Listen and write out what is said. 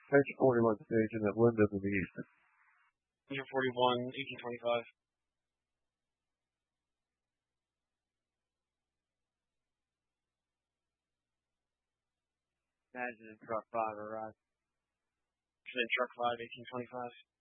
Page 41 station at Linden in the east. Engine 41, 1825. Imagine truck 5 arrived. Truck 5, 1825.